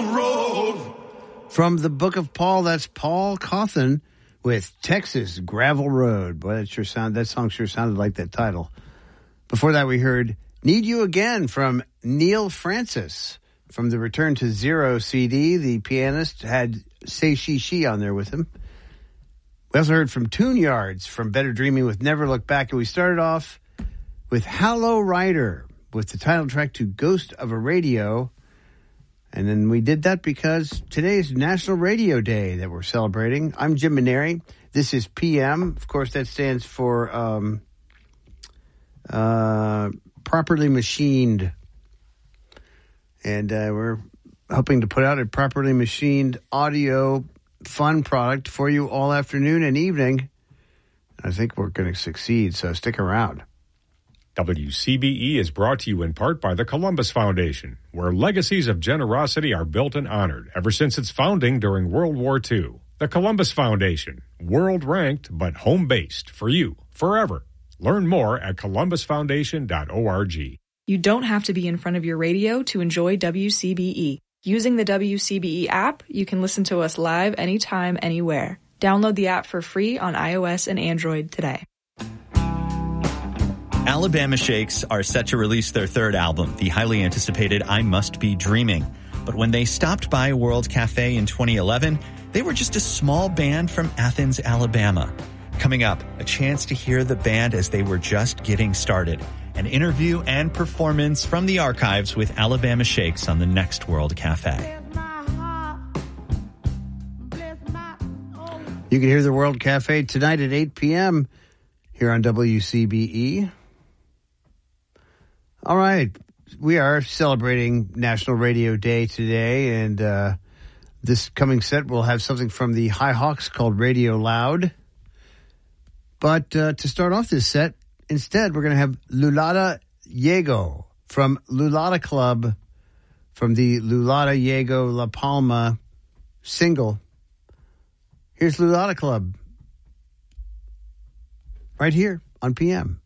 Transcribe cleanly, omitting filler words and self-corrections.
Gravel Road. From the Book of Paul, that's Paul Cawthon with Texas Gravel Road. Boy, that song sure sounded like that title. Before that, we heard Need You Again from Neil Francis. From the Return to Zero CD, the pianist had Say She She on there with him. We also heard from Tune Yards from Better Dreaming with Never Look Back. And we started off with Hallow Rider with the title track to Ghost of a Radio. And then we did that because today is National Radio Day that we're celebrating. I'm Jim Maneri. This is PM. Of course, that stands for Properly Machined. And we're hoping to put out a properly machined audio fun product for you all afternoon and evening. I think we're going to succeed, so stick around. WCBE is brought to you in part by the Columbus Foundation, where legacies of generosity are built and honored ever since its founding during World War II. The Columbus Foundation, world-ranked but home-based for you, forever. Learn more at columbusfoundation.org. You don't have to be in front of your radio to enjoy WCBE. Using the WCBE app, you can listen to us live anytime, anywhere. Download the app for free on iOS and Android today. Alabama Shakes are set to release their third album, the highly anticipated I Must Be Dreaming. But when they stopped by World Cafe in 2011, they were just a small band from Athens, Alabama. Coming up, a chance to hear the band as they were just getting started. An interview and performance from the archives with Alabama Shakes on the next World Cafe. You can hear the World Cafe tonight at 8 p.m. here on WCBE. All right. We are celebrating National Radio Day today, and this coming set will have something from the High Hawks called Radio Loud. But to start off this set, instead, we're going to have Lulada Yego from Lulada Club from the Lulada Yego La Palma single. Here's Lulada Club right here on PM.